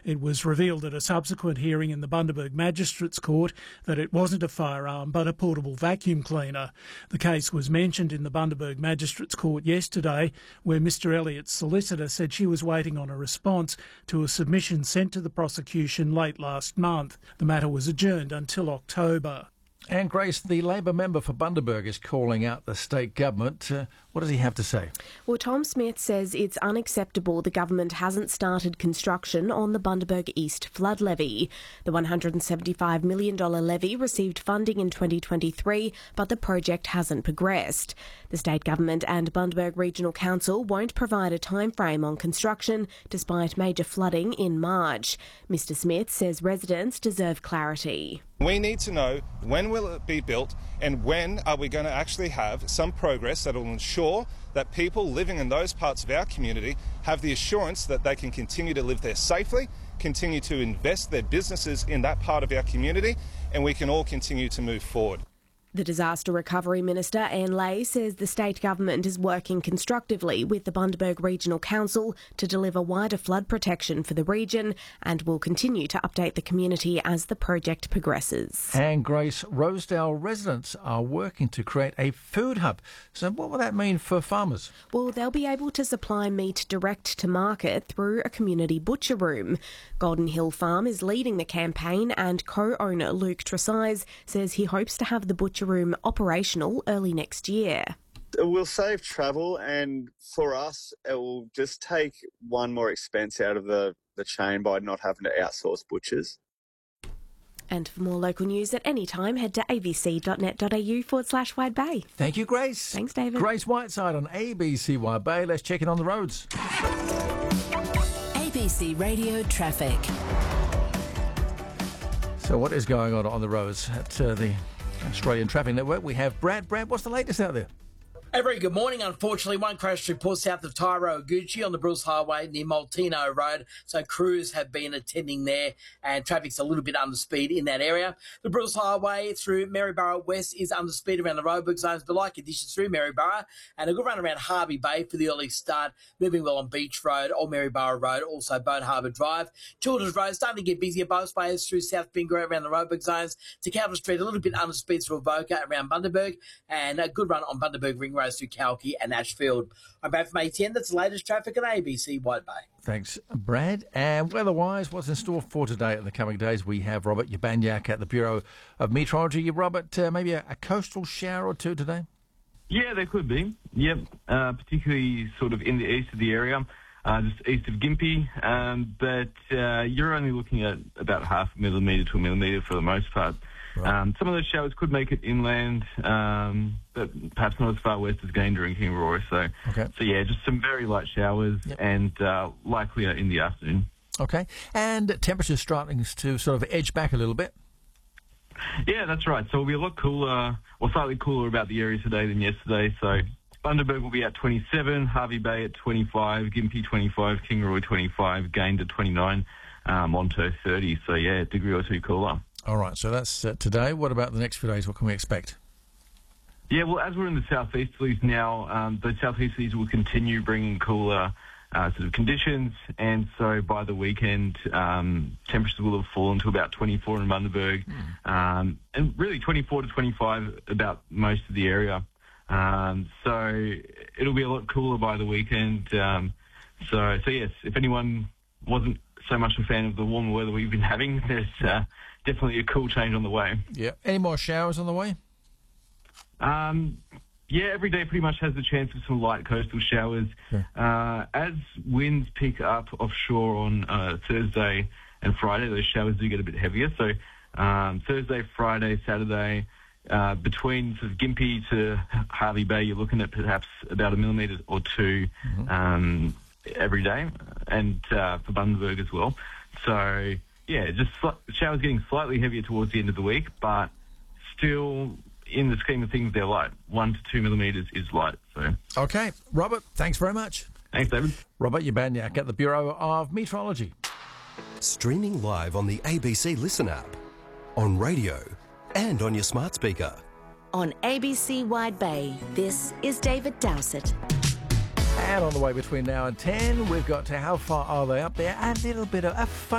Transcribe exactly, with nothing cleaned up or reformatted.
It was revealed at a subsequent hearing in the Bundaberg Magistrates Court that it wasn't a firearm but a portable vacuum cleaner. The case was mentioned in the Bundaberg Magistrates Court yesterday, where Mr Elliott's solicitor said she was waiting on a response to a submission sent to the prosecution late last month. The matter was adjourned until October. And Grace, the Labor member for Bundaberg is calling out the state government. Uh, what does he have to say? Well, Tom Smith says it's unacceptable the government hasn't started construction on the Bundaberg East flood levy. The one hundred seventy-five million dollars levy received funding in twenty twenty-three, but the project hasn't progressed. The state government and Bundaberg Regional Council won't provide a timeframe on construction, despite major flooding in March. Mr Smith says residents deserve clarity. We need to know when will it be built and when are we going to actually have some progress that will ensure that people living in those parts of our community have the assurance that they can continue to live there safely, continue to invest their businesses in that part of our community, and we can all continue to move forward. The Disaster Recovery Minister, Anne Ley, says the state government is working constructively with the Bundaberg Regional Council to deliver wider flood protection for the region and will continue to update the community as the project progresses. And Grace, Rosedale residents are working to create a food hub. So what will that mean for farmers? Well, they'll be able to supply meat direct to market through a community butcher room. Golden Hill Farm is leading the campaign, and co-owner Luke Tresize says he hopes to have the butcher room operational early next year. It will save travel, and for us it will just take one more expense out of the, the chain by not having to outsource butchers. And for more local news at any time, head to abc.net.au forward slash Wide Bay. Thank you, Grace. Thanks, David. Grace Whiteside on A B C Wide Bay. Let's check it on the roads. A B C Radio Traffic. So what is going on on the roads at uh, the Australian Traffic Network? We have Brad. Brad, what's the latest out there? A very good morning. Unfortunately, one crash report south of Tyro Gucci on the Bruce Highway near Maltino Road. So crews have been attending there and traffic's a little bit under speed in that area. The Bruce Highway through Maryborough West is under speed around the roadwork zones, but like conditions through Maryborough, and a good run around Harvey Bay for the early start. Moving well on Beach Road or Maryborough Road, also Boat Harbour Drive. Childers Road starting to get busier both ways through South Bingo around the roadwork zones. To Calvin Street, a little bit under speed through Avoca around Bundaberg, and a good run on Bundaberg Ring Road through Kalki and Ashfield. I'm back from A ten. That's the latest traffic at A B C Wide Bay. Thanks, Brad. And weather-wise, what's in store for today and the coming days? We have Robert Urbaniak at the Bureau of Meteorology. Robert, uh, maybe a, a coastal shower or two today? Yeah, there could be. Yep, uh, particularly sort of in the east of the area, uh, just east of Gympie. Um, but uh, you're only looking at about half a millimetre to a millimetre for the most part. Right. Um, some of those showers could make it inland, um, but perhaps not as far west as Gayndah and Kingaroy. So, okay. so yeah, just some very light showers yep. and uh, likelier in the afternoon. Okay. And temperatures starting to sort of edge back a little bit. Yeah, that's right. So it'll be a lot cooler, or slightly cooler about the area today than yesterday. So Bundaberg will be at twenty-seven, Harvey Bay at twenty-five, Gympie twenty-five, Kingaroy twenty-five, Gayndah twenty-nine, um, Monto thirty. So yeah, a degree or two cooler. All right, so that's uh, today. What about the next few days? What can we expect? Yeah, well, as we're in the southeasterlies now, um, the southeasterlies will continue bringing cooler uh, sort of conditions, and so by the weekend, um, temperatures will have fallen to about twenty-four in Bundaberg, mm. um, and really twenty-four to twenty-five about most of the area. Um, so it'll be a lot cooler by the weekend. Um, so, so yes, if anyone wasn't so much a fan of the warmer weather we've been having, there's uh, definitely a cool change on the way. Yeah. Any more showers on the way? Um, yeah, every day pretty much has the chance of some light coastal showers. Yeah. Uh, as winds pick up offshore on uh, Thursday and Friday, those showers do get a bit heavier. So um, Thursday, Friday, Saturday, uh, between sort of Gympie to Harvey Bay, you're looking at perhaps about a millimetre or two mm-hmm. um, every day, and uh, for Bundaberg as well. So yeah, just sl- showers getting slightly heavier towards the end of the week, but still, in the scheme of things, they're light. One to two millimetres is light. So okay, Robert, thanks very much. Thanks, David. Robert Urbaniak at the Bureau of Meteorology. Streaming live on the A B C Listen app, on radio, and on your smart speaker. On A B C Wide Bay, this is David Dowsett. And on the way between now and ten, we've got to how far are they up there? A little bit of a fun.